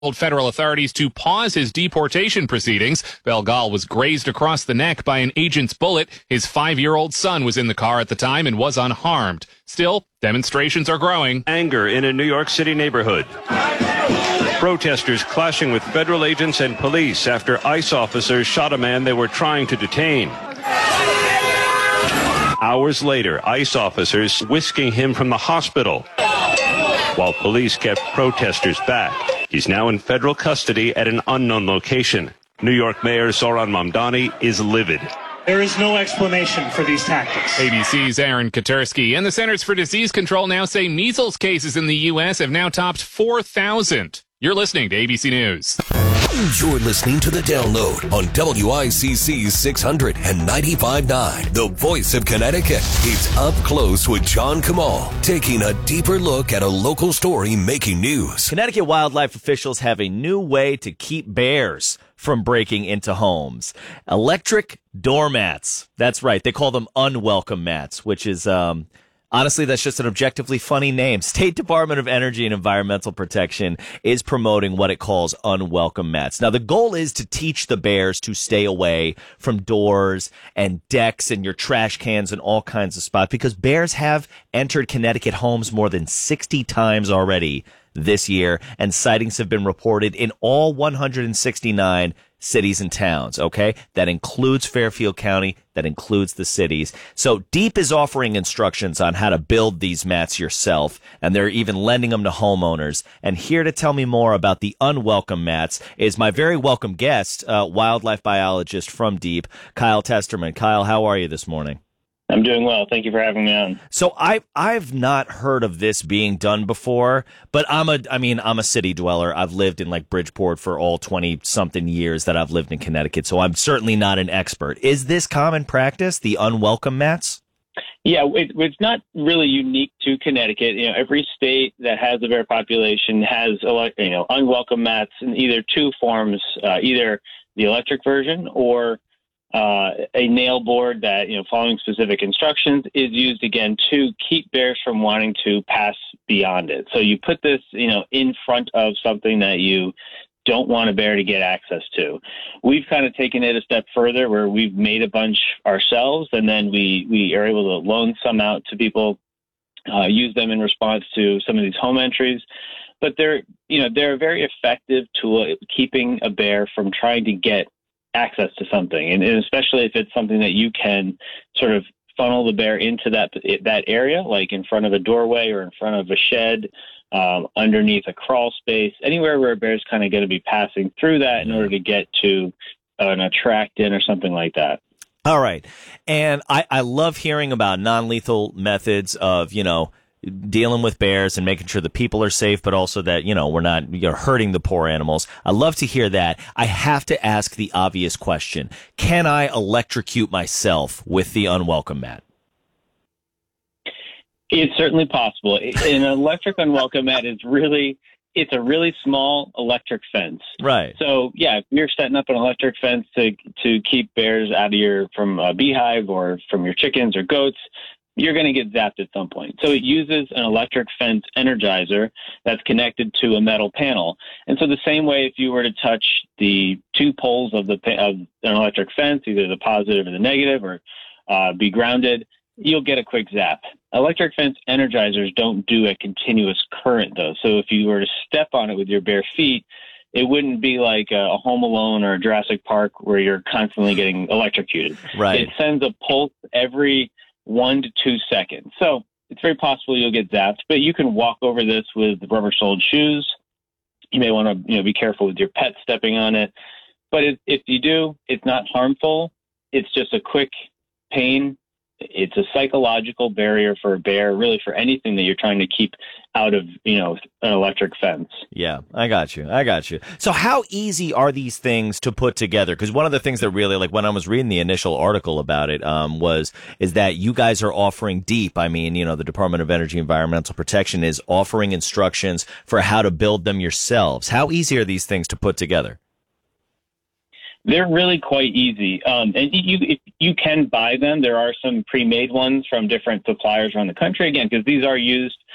told federal authorities to pause his deportation proceedings. Belgal was grazed across the neck by an agent's bullet. His 5-year-old son was in the car at the time and was unharmed. Still, demonstrations are growing. Anger in a New York City neighborhood. Protesters clashing with federal agents and police after ICE officers shot a man they were trying to detain. Hours later, ICE officers whisking him from the hospital while police kept protesters back. He's now in federal custody at an unknown location. New York Mayor Zohran Mamdani is livid. There is no explanation for these tactics. ABC's Aaron Katursky and the Centers for Disease Control now say measles cases in the U.S. have now topped 4,000. You're listening to ABC News. You're listening to The Download on WICC 695.9, the voice of Connecticut. It's Up Close with John Kamal, taking a deeper look at a local story making news. Connecticut wildlife officials have a new way to keep bears from breaking into homes. Electric doormats. That's right. They call them unwelcome mats, which is, honestly, that's just an objectively funny name. State Department of Energy and Environmental Protection is promoting what it calls unwelcome mats. Now, the goal is to teach the bears to stay away from doors and decks and your trash cans and all kinds of spots, because bears have entered Connecticut homes more than 60 times already this year, and sightings have been reported in all 169 cities and towns, okay? That includes Fairfield County, that includes the cities. So Deep is offering instructions on how to build these mats yourself, and they're even lending them to homeowners. And here to tell me more about the unwelcome mats is my very welcome guest, wildlife biologist from Deep, Kyle Testerman. Kyle, how are you this morning? I'm doing well. Thank you for having me on. So I've not heard of this being done before, but I'm a city dweller. I've lived in like Bridgeport for all 20 something years that I've lived in Connecticut. So I'm certainly not an expert. Is this common practice, the unwelcome mats? Yeah, it's not really unique to Connecticut. You know, every state that has a bear population has, unwelcome mats in either two forms, either the electric version or a nail board that, following specific instructions, is used again to keep bears from wanting to pass beyond it. So you put this, in front of something that you don't want a bear to get access to. We've kind of taken it a step further where we've made a bunch ourselves, and then we are able to loan some out to people, use them in response to some of these home entries. But they're a very effective tool at keeping a bear from trying to get access to something, and especially if it's something that you can sort of funnel the bear into that area, like in front of a doorway or in front of a shed, underneath a crawl space, anywhere where a bear's kind of going to be passing through that in order to get to an attract in or something like that. All right. And I love hearing about non-lethal methods of, dealing with bears and making sure the people are safe, but also that, we're not hurting the poor animals. I love to hear that. I have to ask the obvious question. Can I electrocute myself with the unwelcome mat? It's certainly possible. An electric unwelcome mat it's a really small electric fence. Right. So, yeah, if you're setting up an electric fence to keep bears out of from a beehive or from your chickens or goats, you're going to get zapped at some point. So it uses an electric fence energizer that's connected to a metal panel. And so the same way if you were to touch the two poles of an electric fence, either the positive or the negative, or be grounded, you'll get a quick zap. Electric fence energizers don't do a continuous current, though. So if you were to step on it with your bare feet, it wouldn't be like a Home Alone or a Jurassic Park where you're constantly getting electrocuted. Right. It sends a pulse every 1 to 2 seconds. So it's very possible you'll get zapped, but you can walk over this with rubber-soled shoes. You may want to, be careful with your pet stepping on it. But if you do, it's not harmful. It's just a quick pain. It's a psychological barrier for a bear, really for anything that you're trying to keep out of, an electric fence. Yeah, I got you. So how easy are these things to put together? Because one of the things that really, like when I was reading the initial article about it, is that you guys are offering Deep. I mean, the Department of Energy and Environmental Protection is offering instructions for how to build them yourselves. How easy are these things to put together? They're really quite easy. And if you can buy them. There are some pre-made ones from different suppliers around the country, again, because these are used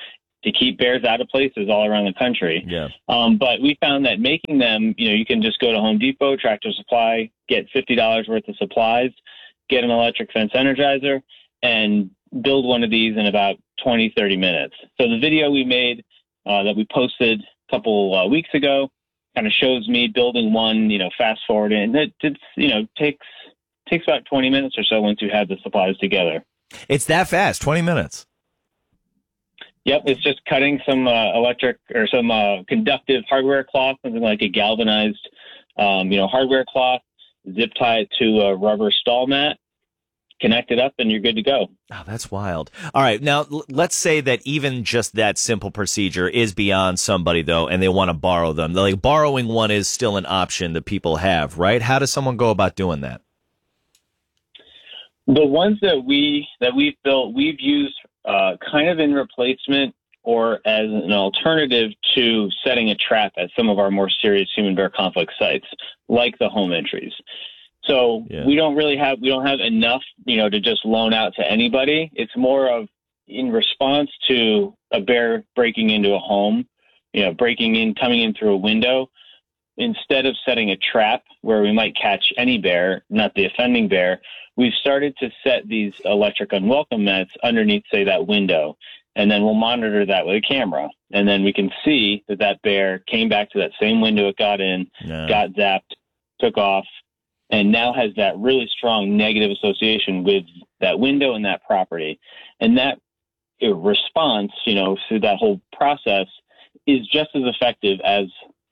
to keep bears out of places all around the country. Yeah. But we found that making them, you can just go to Home Depot, Tractor Supply, get $50 worth of supplies, get an electric fence energizer, and build one of these in about 20, 30 minutes. So the video we made that we posted a couple weeks ago kind of shows me building one, fast forward, and it takes about 20 minutes or so once you have the supplies together. It's that fast, 20 minutes. Yep, it's just cutting some electric or some conductive hardware cloth, something like a galvanized, hardware cloth, zip tie it to a rubber stall mat, connect it up, and you're good to go. Oh, that's wild. All right. Now, let's say that even just that simple procedure is beyond somebody, though, and they want to borrow them. Like, borrowing one is still an option that people have, right? How does someone go about doing that? The ones that we've built, we've used kind of in replacement or as an alternative to setting a trap at some of our more serious human-bear conflict sites, like the home entries. So we don't have enough, to just loan out to anybody. It's more of in response to a bear breaking into a home, coming in through a window. Instead of setting a trap where we might catch any bear, not the offending bear, we've started to set these electric unwelcome mats underneath, say, that window. And then we'll monitor that with a camera. And then we can see that bear came back to that same window it got in, got zapped, took off, and now has that really strong negative association with that window and that property. And that response, through that whole process is just as effective as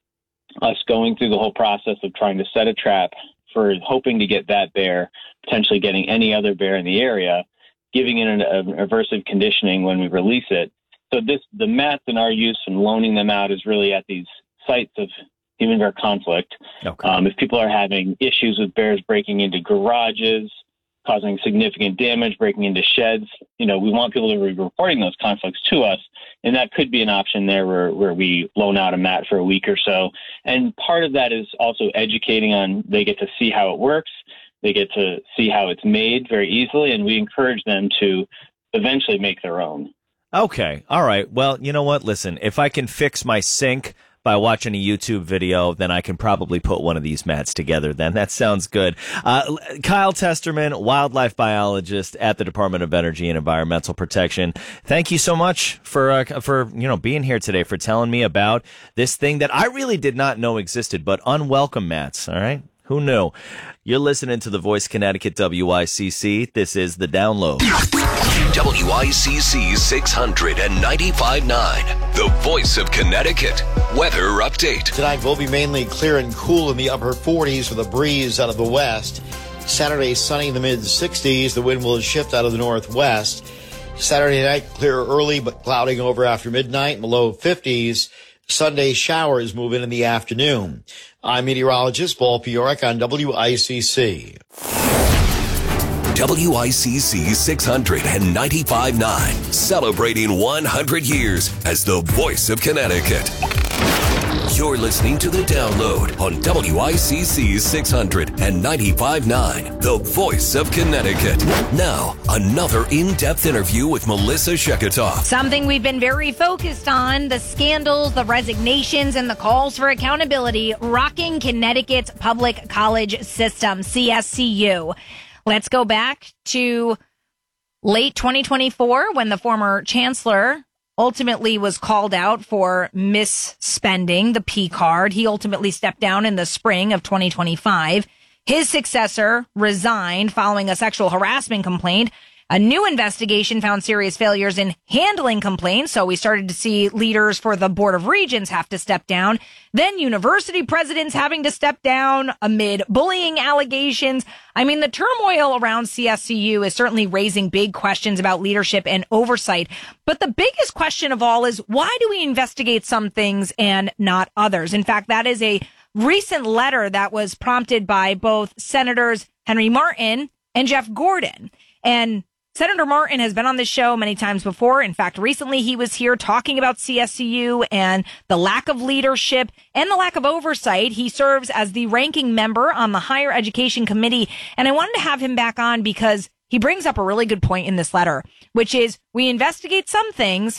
us going through the whole process of trying to set a trap for hoping to get that bear, potentially getting any other bear in the area, giving it an aversive conditioning when we release it. So the mats in our use and loaning them out is really at these sites of human bear conflict. Okay. If people are having issues with bears breaking into garages, causing significant damage, breaking into sheds, we want people to be reporting those conflicts to us. And that could be an option there where we loan out a mat for a week or so. And part of that is also educating on, they get to see how it works. They get to see how it's made very easily. And we encourage them to eventually make their own. Okay. All right. Well, you know what? Listen, if I can fix my sink by watching a YouTube video, then I can probably put one of these mats together then. That sounds good. Kyle Testerman, wildlife biologist at the Department of Energy and Environmental Protection. Thank you so much for being here today, for telling me about this thing that I really did not know existed, but unwelcome mats. All right. Who knew? You're listening to The Voice Connecticut WICC. This is The Download. WICC 695.9, The Voice of Connecticut. Weather update. Tonight will be mainly clear and cool in the upper 40s with a breeze out of the west. Saturday, sunny in the mid-60s. The wind will shift out of the northwest. Saturday night, clear early but clouding over after midnight in the low 50s. Sunday showers move in the afternoon. I'm meteorologist Paul Piorek on WICC. WICC 695.9, celebrating 100 years as the voice of Connecticut. You're listening to The Download on WICC 695.9, the voice of Connecticut. Now, another in-depth interview with Melissa Sheketoff. Something we've been very focused on, the scandals, the resignations, and the calls for accountability rocking Connecticut's public college system, CSCU. Let's go back to late 2024 when the former chancellor ultimately was called out for misspending the P card. He ultimately stepped down in the spring of 2025. His successor resigned following a sexual harassment complaint. A new investigation found serious failures in handling complaints, so we started to see leaders for the Board of Regents have to step down. Then university presidents having to step down amid bullying allegations. I mean, the turmoil around CSCU is certainly raising big questions about leadership and oversight. But the biggest question of all is, why do we investigate some things and not others? In fact, that is a recent letter that was prompted by both Senators Henry Martin and Jeff Gordon. And Senator Martin has been on this show many times before. In fact, recently he was here talking about CSCU and the lack of leadership and the lack of oversight. He serves as the ranking member on the Higher Education Committee. And I wanted to have him back on because he brings up a really good point in this letter, which is we investigate some things,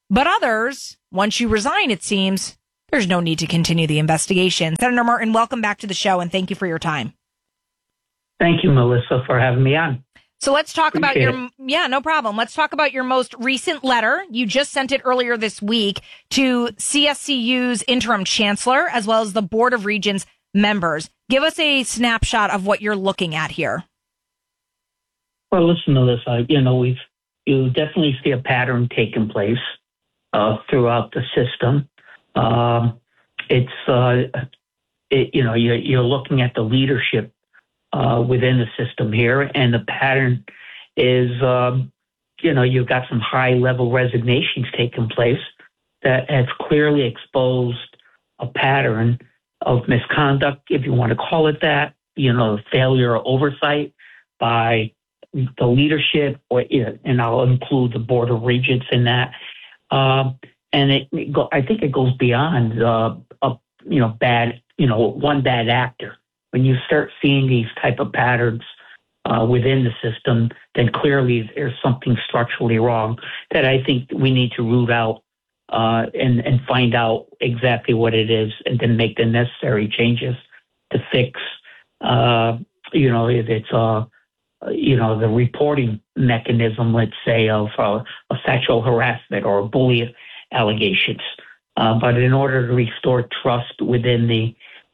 But others, once you resign, it seems, there's no need to continue the investigation. Senator Martin, welcome back to the show, and thank you for your time. Thank you, Melissa, for having me on. So let's talk about Appreciate yeah, no problem. Let's talk about your most recent letter. You just sent it earlier this week to CSCU's interim chancellor, as well as the Board of Regents members. Give us a snapshot of what you're looking at here. Well, listen, Melissa, you definitely see a pattern taking place throughout the system. You're looking at the leadership within the system here, and the pattern is, you've got some high-level resignations taking place that has clearly exposed a pattern of misconduct, if you want to call it that, failure or oversight by the leadership, and I'll include the Board of Regents in that. And I think it goes beyond, one bad actor. When you start seeing these type of patterns within the system, then clearly there's something structurally wrong that I think we need to root out and find out exactly what it is, and then make the necessary changes to fix, if it's the reporting mechanism, let's say, of a sexual harassment or bully allegations. But in order to restore trust within the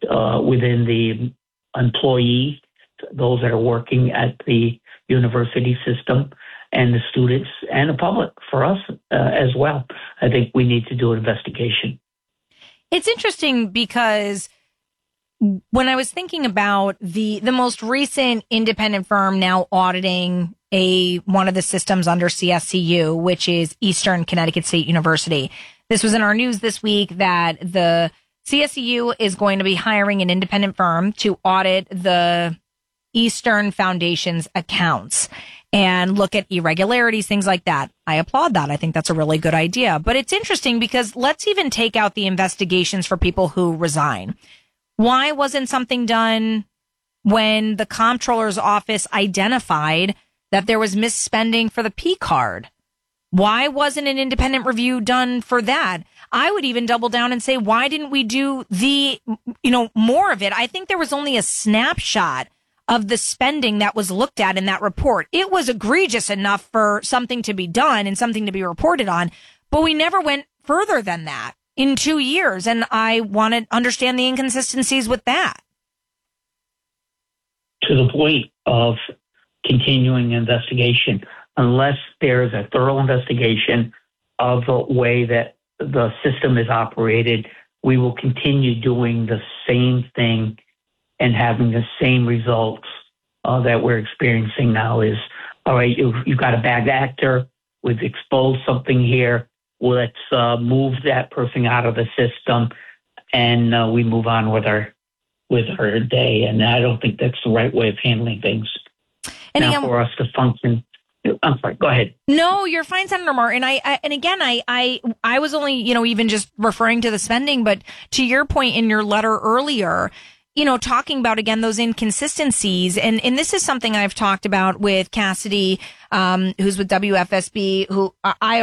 employee, those that are working at the university system, and the students and the public, for us as well, I think we need to do an investigation. It's interesting because when I was thinking about the most recent independent firm now auditing one of the systems under CSCU, which is Eastern Connecticut State University, this was in our news this week that the CSCU is going to be hiring an independent firm to audit the Eastern Foundation's accounts and look at irregularities, things like that. I applaud that. I think that's a really good idea. But it's interesting because let's even take out the investigations for people who resign. Why wasn't something done when the comptroller's office identified that there was misspending for the P card? Why wasn't an independent review done for that? I would even double down and say, why didn't we do more of it? I think there was only a snapshot of the spending that was looked at in that report. It was egregious enough for something to be done and something to be reported on, but we never went further than that in 2 years. And I want to understand the inconsistencies with that. To the point of continuing investigation, unless there's a thorough investigation of the way that the system is operated, we will continue doing the same thing and having the same results that we're experiencing now. Is, all right, you've got a bad actor, we've exposed something here, let's move that person out of the system, and we move on with our day. And I don't think that's the right way of handling things. And now, for us to function. I'm sorry, go ahead. No, you're fine, Senator Martin. I was only, even just referring to the spending, but to your point in your letter earlier, talking about, again, those inconsistencies. And this is something I've talked about with Cassidy, who's with WFSB, who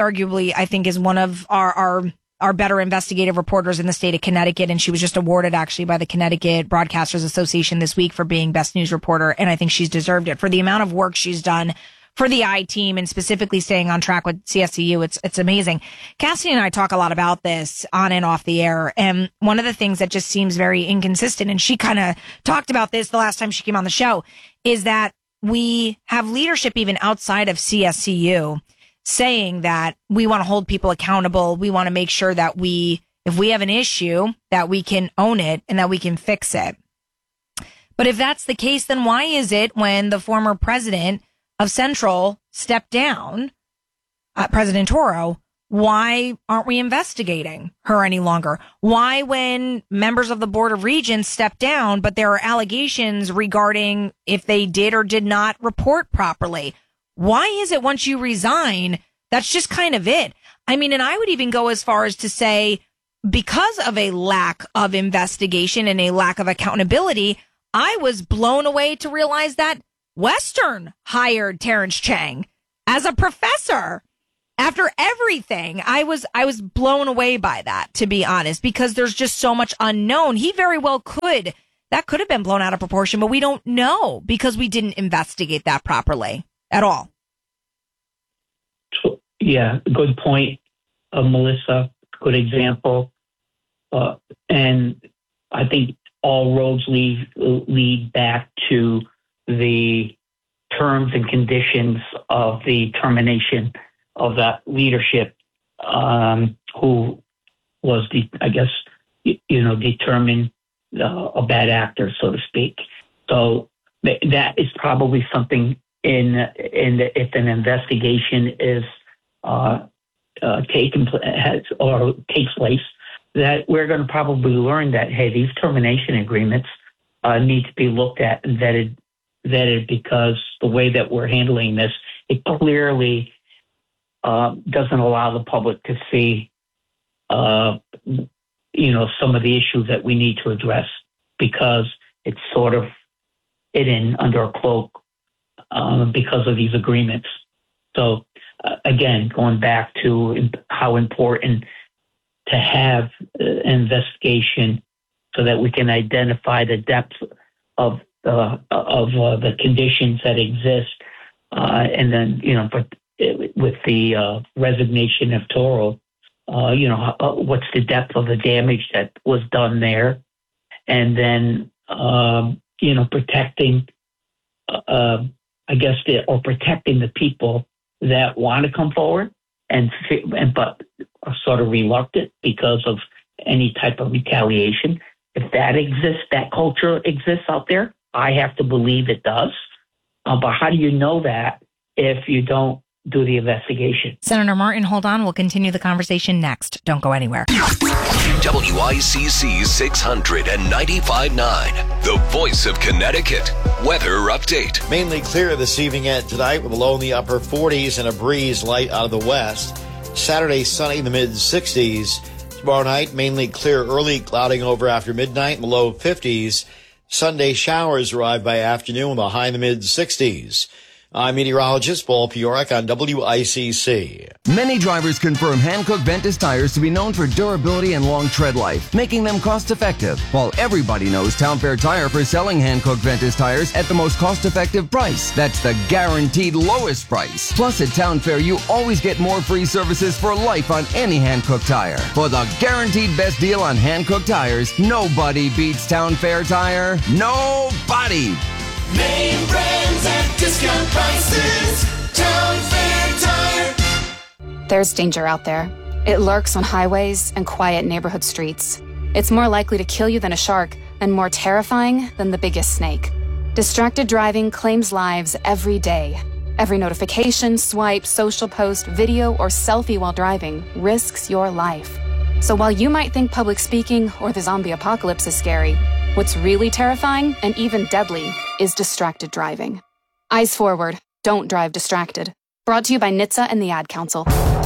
I think is one of our better investigative reporters in the state of Connecticut. And she was just awarded actually by the Connecticut Broadcasters Association this week for being best news reporter. And I think she's deserved it for the amount of work she's done for the I-team and specifically staying on track with CSCU. It's amazing. Cassidy and I talk a lot about this on and off the air. And one of the things that just seems very inconsistent, and she kind of talked about this the last time she came on the show, is that we have leadership even outside of CSCU saying that we want to hold people accountable. We want to make sure that if we have an issue, that we can own it and that we can fix it. But if that's the case, then why is it when the former president of Central stepped down, President Toro, why aren't we investigating her any longer? Why, when members of the Board of Regents stepped down, but there are allegations regarding if they did or did not report properly? Why is it once you resign, that's just kind of it? I mean, and I would even go as far as to say, because of a lack of investigation and a lack of accountability, I was blown away to realize that Western hired Terrence Chang as a professor. After everything, I was blown away by that, to be honest, because there's just so much unknown. He very well could. That could have been blown out of proportion, but we don't know because we didn't investigate that properly at all. Yeah, good point, Melissa. Good example. And I think all roads lead back to the terms and conditions of the termination of that leadership, who was determined a bad actor, so to speak. So that is probably something if an investigation is takes place, that we're going to probably learn that, hey, these termination agreements need to be looked at and vetted, because the way that we're handling this, it clearly doesn't allow the public to see, some of the issues that we need to address, because it's sort of hidden under a cloak because of these agreements. So again, going back to how important to have an investigation so that we can identify the depth of the conditions that exist, and then with the resignation of Toro, what's the depth of the damage that was done there, and then protecting, protecting the people that want to come forward but are sort of reluctant because of any type of retaliation. If that exists, that culture exists out there, I have to believe it does. But how do you know that if you don't do the investigation? Senator Martin, hold on. We'll continue the conversation next. Don't go anywhere. WICC 600 and 95.9, the voice of Connecticut. Weather update. Mainly clear this evening and tonight with a low in the upper 40s and a breeze light out of the west. Saturday, sunny in the mid-60s. Tomorrow night, mainly clear early, clouding over after midnight in the low 50s. Sunday, showers arrive by afternoon with a high in the mid-60s. I'm meteorologist Paul Piorek on WICC. Many drivers confirm Hankook Ventus tires to be known for durability and long tread life, making them cost-effective. While everybody knows Town Fair Tire for selling Hankook Ventus tires at the most cost-effective price. That's the guaranteed lowest price. Plus, at Town Fair, you always get more free services for life on any Hankook tire. For the guaranteed best deal on Hankook tires, nobody beats Town Fair Tire. Nobody! Name brands at discount prices. Town Fair Tire. There's danger out there. It lurks on highways and quiet neighborhood streets. It's more likely to kill you than a shark and more terrifying than the biggest snake. Distracted driving claims lives every day. Every notification, swipe, social post, video, or selfie while driving risks your life. So while you might think public speaking or the zombie apocalypse is scary, what's really terrifying and even deadly is distracted driving. Eyes forward. Don't drive distracted. Brought to you by NHTSA and the Ad Council.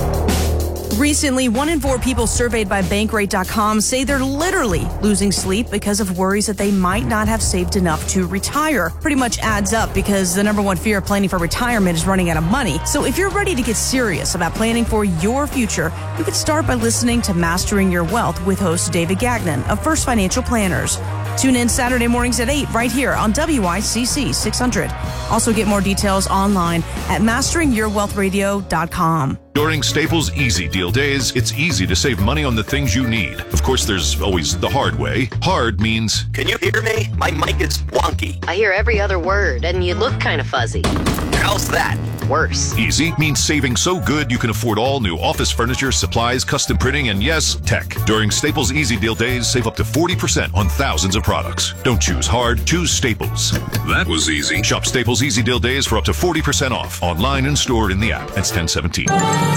Recently, 1 in 4 people surveyed by Bankrate.com say they're literally losing sleep because of worries that they might not have saved enough to retire. Pretty much adds up because the number one fear of planning for retirement is running out of money. So if you're ready to get serious about planning for your future, you could start by listening to Mastering Your Wealth with host David Gagnon of First Financial Planners. Tune in Saturday mornings at 8 right here on WICC 600. Also get more details online at masteringyourwealthradio.com. During Staples Easy Deal Days, it's easy to save money on the things you need. Of course, there's always the hard way. Hard means... Can you hear me? My mic is wonky. I hear every other word, and you look kind of fuzzy. How's that? Worse. Easy means saving so good you can afford all new office furniture, supplies, custom printing, and yes, tech. During Staples Easy Deal Days, save up to 40% on thousands of products. Don't choose hard, choose Staples. That was easy. Shop Staples Easy Deal Days for up to 40% off. Online and stored in the app. That's 1017.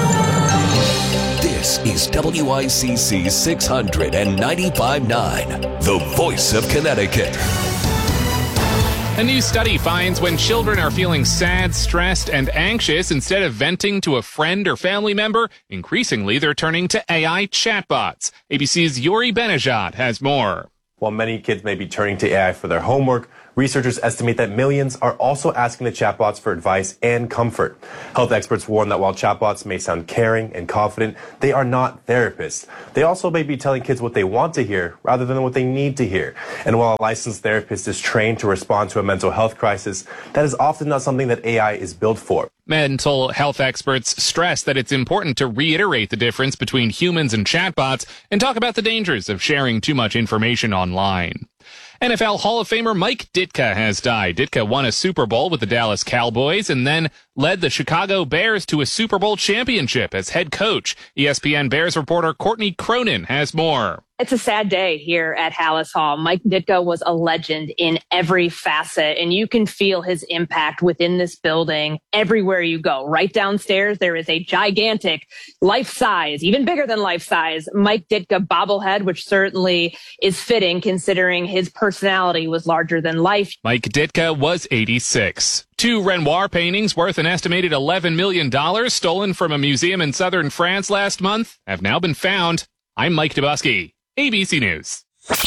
This is WICC 600 and 95.9, the voice of Connecticut. A new study finds when children are feeling sad, stressed, and anxious, instead of venting to a friend or family member, increasingly they're turning to AI chatbots. ABC's Yuri Benajat has more. While many kids may be turning to AI for their homework, researchers estimate that millions are also asking the chatbots for advice and comfort. Health experts warn that while chatbots may sound caring and confident, they are not therapists. They also may be telling kids what they want to hear rather than what they need to hear. And while a licensed therapist is trained to respond to a mental health crisis, that is often not something that AI is built for. Mental health experts stress that it's important to reiterate the difference between humans and chatbots and talk about the dangers of sharing too much information online. NFL Hall of Famer Mike Ditka has died. Ditka won a Super Bowl with the Dallas Cowboys and then led the Chicago Bears to a Super Bowl championship as head coach. ESPN Bears reporter Courtney Cronin has more. It's a sad day here at Halas Hall. Mike Ditka was a legend in every facet, and you can feel his impact within this building everywhere you go. Right downstairs, there is a gigantic life-size, even bigger than life-size, Mike Ditka bobblehead, which certainly is fitting considering his personality was larger than life. Mike Ditka was 86. 2 Renoir paintings worth an estimated $11 million stolen from a museum in southern France last month have now been found. I'm Mike Dubusky, ABC News.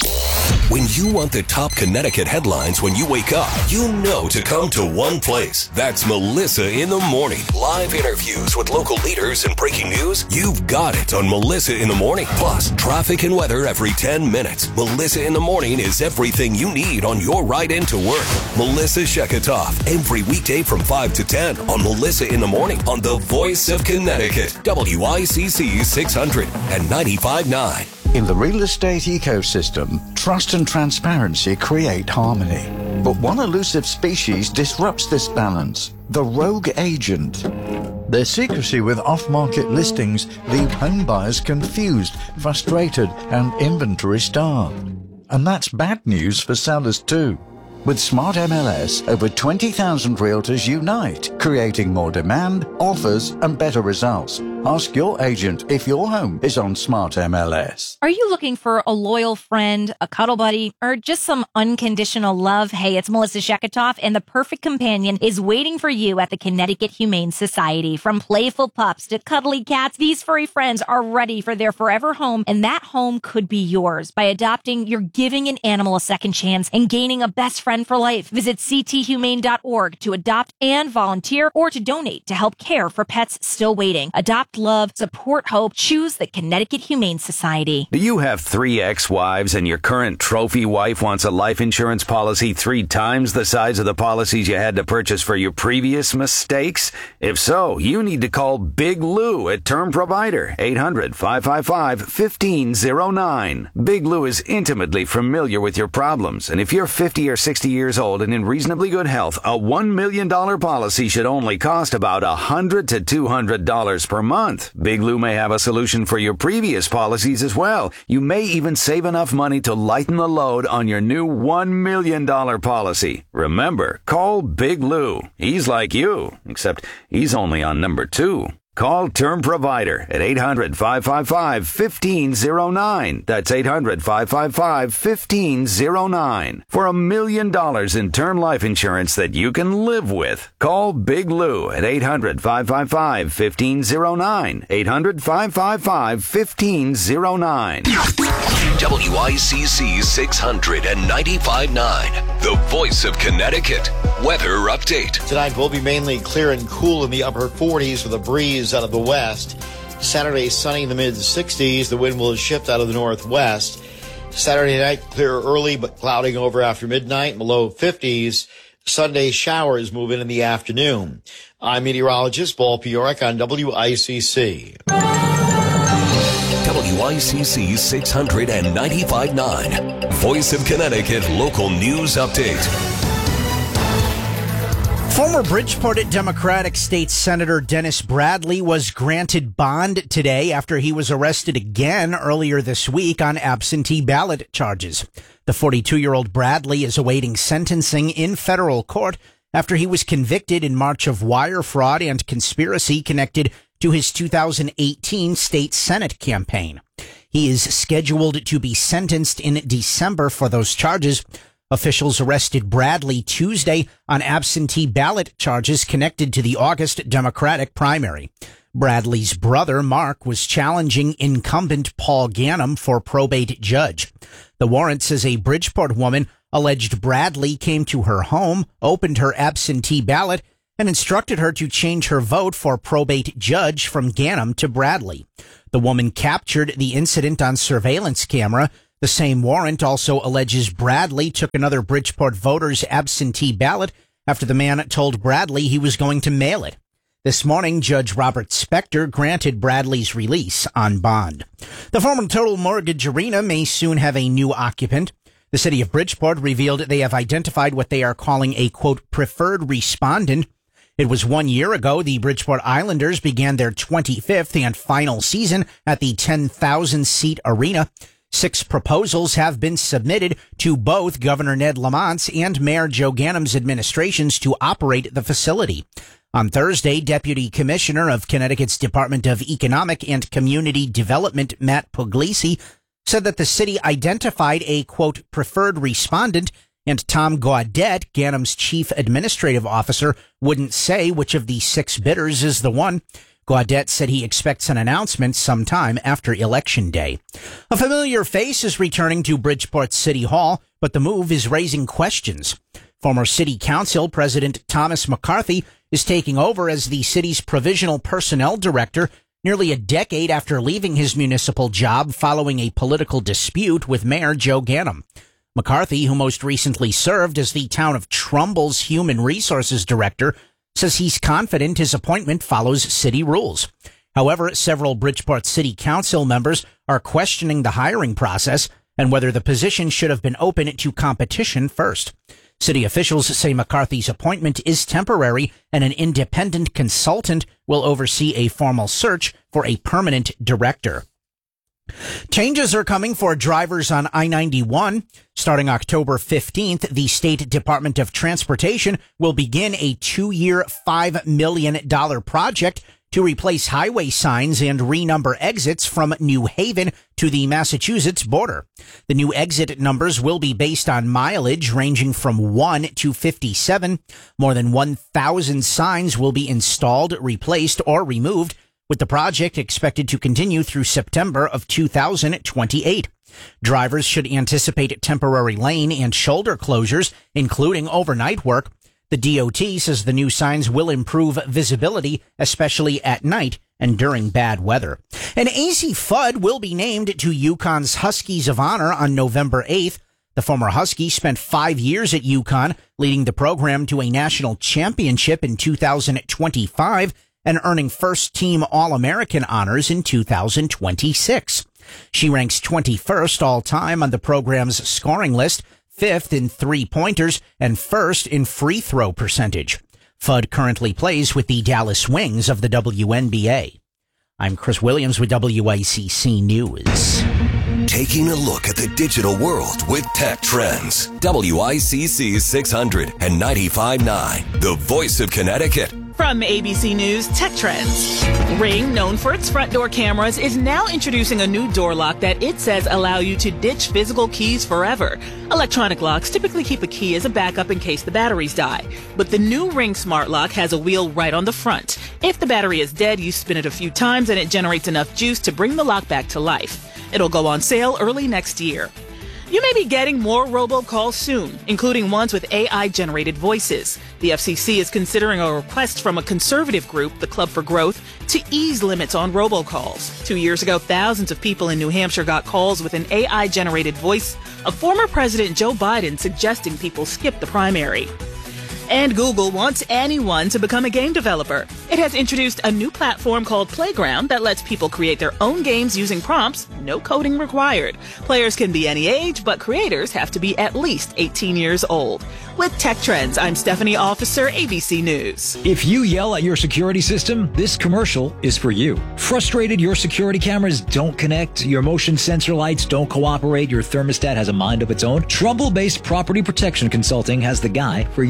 When you want the top Connecticut headlines when you wake up, you know to come to one place. That's Melissa in the Morning. Live interviews with local leaders and breaking news. You've got it on Melissa in the Morning. Plus, traffic and weather every 10 minutes. Melissa in the Morning is everything you need on your ride into work. Melissa Sheketoff, every weekday from 5 to 10 on Melissa in the Morning on The Voice of Connecticut, WICC 600 and 95.9. In the real estate ecosystem, trust and transparency create harmony. But one elusive species disrupts this balance, the rogue agent. Their secrecy with off-market listings leave home buyers confused, frustrated, and inventory-starved. And that's bad news for sellers too. With Smart MLS, over 20,000 realtors unite, creating more demand, offers, and better results. Ask your agent if your home is on Smart MLS. Are you looking for a loyal friend, a cuddle buddy, or just some unconditional love? Hey, it's Melissa Sheketoff, and the perfect companion is waiting for you at the Connecticut Humane Society. From playful pups to cuddly cats, these furry friends are ready for their forever home, and that home could be yours. By adopting, you're giving an animal a second chance and gaining a best friend for life. Visit cthumane.org to adopt and volunteer or to donate to help care for pets still waiting. Adopt, love, support hope. Choose the Connecticut Humane Society. Do you have 3 ex-wives and your current trophy wife wants a life insurance policy 3 times the size of the policies you had to purchase for your previous mistakes? If so, you need to call Big Lou at Term Provider, 800-555-1509. Big Lou is intimately familiar with your problems, and if you're 50 or 60 years old and in reasonably good health, a $1 million policy should only cost about $100 to $200 per month. Big Lou may have a solution for your previous policies as well. You may even save enough money to lighten the load on your new $1 million policy. Remember, call Big Lou. He's like you, except he's only on number 2. Call Term Provider at 800-555-1509. That's 800-555-1509. For $1 million in term life insurance that you can live with. Call Big Lou at 800-555-1509. 800-555-1509. WICC 600 and 95.9. The Voice of Connecticut. Weather update. Tonight will be mainly clear and cool in the upper 40s with a breeze out of the west. Saturday, sunny in the mid-60s. The wind will shift out of the northwest. Saturday night, clear early but clouding over after midnight in the low 50s. Sunday showers move in the afternoon. I'm meteorologist Paul Piorek on WICC. WICC 600 and 95.9. Voice of Connecticut local news update. Former Bridgeport Democratic State Senator Dennis Bradley was granted bond today after he was arrested again earlier this week on absentee ballot charges. The 42-year-old Bradley is awaiting sentencing in federal court after he was convicted in March of wire fraud and conspiracy connected to his 2018 state Senate campaign. He is scheduled to be sentenced in December for those charges. Officials arrested Bradley Tuesday on absentee ballot charges connected to the August Democratic primary. Bradley's brother, Mark, was challenging incumbent Paul Ganim for probate judge. The warrant says a Bridgeport woman alleged Bradley came to her home, opened her absentee ballot, and instructed her to change her vote for probate judge from Ganim to Bradley. The woman captured the incident on surveillance camera. The same warrant also alleges Bradley took another Bridgeport voter's absentee ballot after the man told Bradley he was going to mail it. This morning, Judge Robert Spector granted Bradley's release on bond. The former Total Mortgage Arena may soon have a new occupant. The city of Bridgeport revealed they have identified what they are calling a, quote, preferred respondent. It was 1 year ago the Bridgeport Islanders began their 25th and final season at the 10,000-seat arena. 6 proposals have been submitted to both Governor Ned Lamont's and Mayor Joe Ganim's administrations to operate the facility. On Thursday, Deputy Commissioner of Connecticut's Department of Economic and Community Development, Matt Puglisi, said that the city identified a, quote, preferred respondent, and Tom Gaudet, Ganim's chief administrative officer, wouldn't say which of the 6 bidders is the one. Gaudet said he expects an announcement sometime after Election Day. A familiar face is returning to Bridgeport City Hall, but the move is raising questions. Former City Council President Thomas McCarthy is taking over as the city's provisional personnel director nearly a decade after leaving his municipal job following a political dispute with Mayor Joe Ganim. McCarthy, who most recently served as the town of Trumbull's human resources director, says he's confident his appointment follows city rules. However, several Bridgeport City Council members are questioning the hiring process and whether the position should have been open to competition first. City officials say McCarthy's appointment is temporary and an independent consultant will oversee a formal search for a permanent director. Changes are coming for drivers on I-91. Starting October 15th, the State Department of Transportation will begin a 2-year, $5 million project to replace highway signs and renumber exits from New Haven to the Massachusetts border. The new exit numbers will be based on mileage ranging from 1 to 57. More than 1,000 signs will be installed, replaced, or removed, with the project expected to continue through September of 2028. Drivers should anticipate temporary lane and shoulder closures, including overnight work. The DOT says the new signs will improve visibility, especially at night and during bad weather. And AZ Fudd will be named to UConn's Huskies of Honor on November 8th. The former Husky spent 5 years at UConn, leading the program to a national championship in 2025 and earning first-team All-American honors in 2026. She ranks 21st all-time on the program's scoring list, 5th in three-pointers, and 1st in free throw percentage. Fudd currently plays with the Dallas Wings of the WNBA. I'm Chris Williams with WICC News. Taking a look at the digital world with Tech Trends. WICC 600 and 95.9, the voice of Connecticut. From ABC News Tech Trends. Ring, known for its front door cameras, is now introducing a new door lock that it says allow you to ditch physical keys forever. Electronic locks typically keep a key as a backup in case the batteries die. But the new Ring Smart Lock has a wheel right on the front. If the battery is dead, you spin it a few times and it generates enough juice to bring the lock back to life. It'll go on sale early next year. You may be getting more robocalls soon, including ones with AI-generated voices. The FCC is considering a request from a conservative group, the Club for Growth, to ease limits on robocalls. 2 years ago, thousands of people in New Hampshire got calls with an AI-generated voice of former President Joe Biden suggesting people skip the primary. And Google wants anyone to become a game developer. It has introduced a new platform called Playground that lets people create their own games using prompts, no coding required. Players can be any age, but creators have to be at least 18 years old. With Tech Trends, I'm Stephanie Officer, ABC News. If you yell at your security system, this commercial is for you. Frustrated your security cameras don't connect, your motion sensor lights don't cooperate, your thermostat has a mind of its own? Trumbull-based Property Protection Consulting has the guy for you. Peace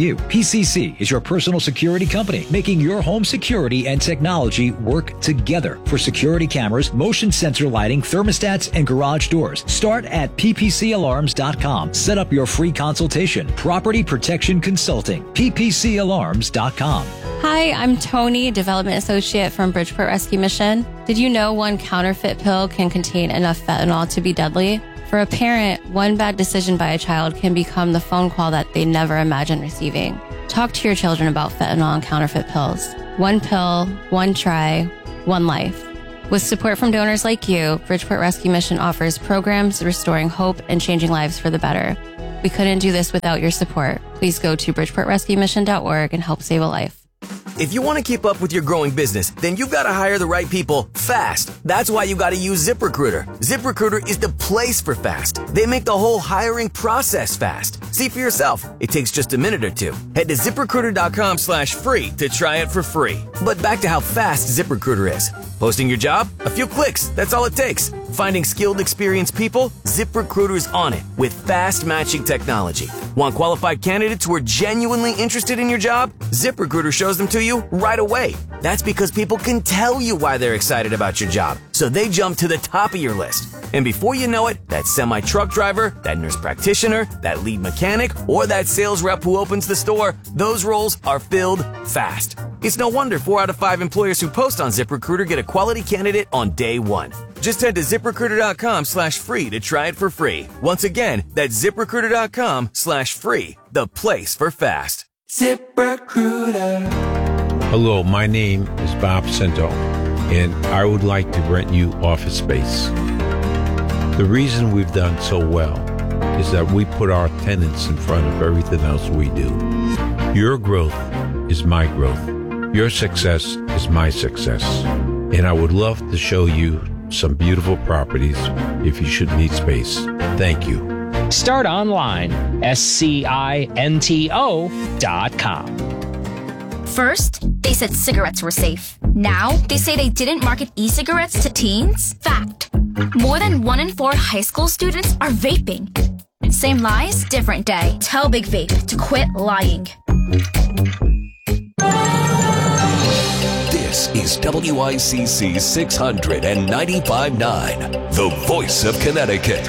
PPCC is your personal security company, making your home security and technology work together. For security cameras, motion sensor lighting, thermostats, and garage doors, start at ppcalarms.com. Set up your free consultation. Property Protection Consulting. ppcalarms.com. Hi, I'm Tony, Development Associate from Bridgeport Rescue Mission. Did you know one counterfeit pill can contain enough fentanyl to be deadly? For a parent, one bad decision by a child can become the phone call that they never imagined receiving. Talk to your children about fentanyl and counterfeit pills. One pill, one try, one life. With support from donors like you, Bridgeport Rescue Mission offers programs restoring hope and changing lives for the better. We couldn't do this without your support. Please go to bridgeportrescuemission.org and help save a life. If you want to keep up with your growing business, then you've got to hire the right people fast. That's why you got to use ZipRecruiter. ZipRecruiter is the place for fast. They make the whole hiring process fast. See for yourself. It takes just a minute or two. Head to ZipRecruiter.com/free to try it for free. But back to how fast ZipRecruiter is. Posting your job? A few clicks. That's all it takes. Finding skilled, experienced people? ZipRecruiter's on it with fast matching technology. Want qualified candidates who are genuinely interested in your job? ZipRecruiter shows them to you right away. That's because people can tell you why they're excited about your job, so they jump to the top of your list. And before you know it, that semi-truck driver, that nurse practitioner, that lead mechanic, or that sales rep who opens the store, those roles are filled fast. It's no wonder 4 out of 5 employers who post on ZipRecruiter get a quality candidate on day one. Just head to ZipRecruiter.com/free to try it for free. Once again, that's ZipRecruiter.com/free, the place for fast. ZipRecruiter. Hello, my name is Bob Cento, and I would like to rent you office space. The reason we've done so well is that we put our tenants in front of everything else we do. Your growth is my growth. Your success is my success. And I would love to show you some beautiful properties if you should need space. Thank you. Start online, SCINTO.com. First, they said cigarettes were safe. Now, they say they didn't market e-cigarettes to teens. Fact. More than 1 in 4 high school students are vaping. Same lies, different day. Tell Big Vape to quit lying. This is WICC 695.9, the voice of Connecticut.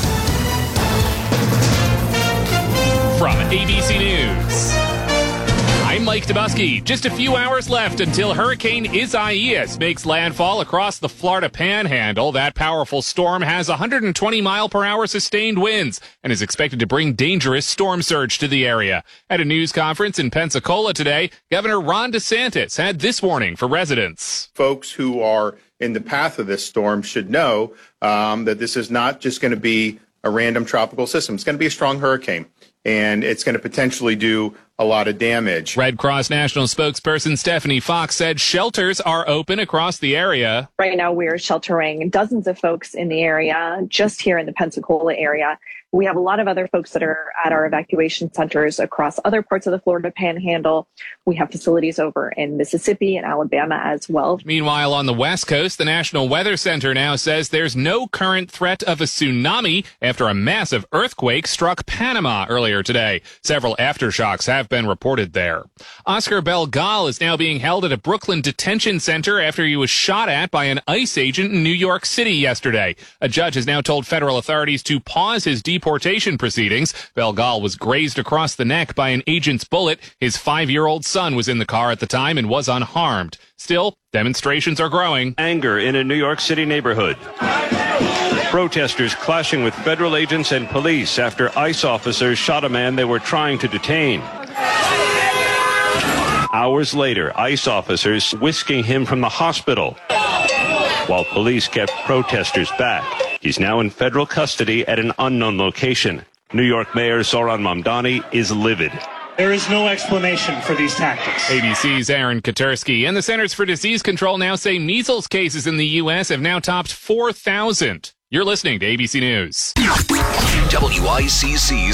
From ABC News, I'm Mike Dubusky. Just a few hours left until Hurricane Isaias makes landfall across the Florida Panhandle. That powerful storm has 120-mile-per-hour sustained winds and is expected to bring dangerous storm surge to the area. At a news conference in Pensacola today, Governor Ron DeSantis had this warning for residents. Folks who are in the path of this storm should know that this is not just going to be a random tropical system. It's going to be a strong hurricane, and it's going to potentially do a lot of damage. Red Cross National spokesperson Stephanie Fox said shelters are open across the area. Right now, we're sheltering dozens of folks in the area, just here in the Pensacola area. We have a lot of other folks that are at our evacuation centers across other parts of the Florida Panhandle. We have facilities over in Mississippi and Alabama as well. Meanwhile, on the West Coast, the National Weather Center now says there's no current threat of a tsunami after a massive earthquake struck Panama earlier today. Several aftershocks have been reported there. Oscar Belgal is now being held at a Brooklyn detention center after he was shot at by an ICE agent in New York City yesterday. A judge has now told federal authorities to pause his deportation proceedings. Belgal was grazed across the neck by an agent's bullet. His 5-year-old son was in the car at the time and was unharmed. Still, demonstrations are growing. Anger in a New York City neighborhood. Protesters clashing with federal agents and police after ICE officers shot a man they were trying to detain. Hours later, ICE officers whisking him from the hospital while police kept protesters back. He's now in federal custody at an unknown location. New York Mayor Zohran Mamdani is livid. There is no explanation for these tactics. ABC's Aaron Katersky and the Centers for Disease Control now say measles cases in the U.S. have now topped 4,000. You're listening to ABC News. WICC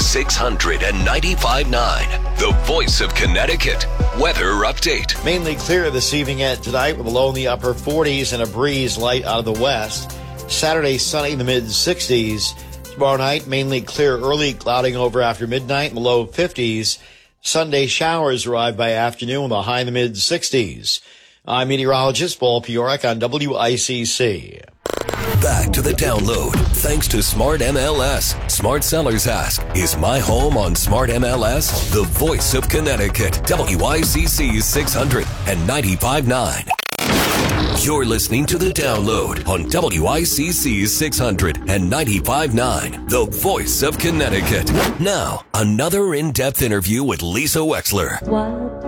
695.9, the voice of Connecticut. Weather update. Mainly clear this evening and tonight with a low in the upper 40s and a breeze light out of the west. Saturday, sunny in the mid-60s. Tomorrow night, mainly clear early, clouding over after midnight in the low 50s. Sunday showers arrive by afternoon with a high in the mid-60s. I'm meteorologist Paul Piorek on WICC. Back to the download. Thanks to Smart MLS. Smart sellers ask, is my home on Smart MLS? The voice of Connecticut. WICC 600 and 95.9. You're listening to the download on WICC 600 and 95.9. The voice of Connecticut. Now, another in-depth interview with Lisa Wexler.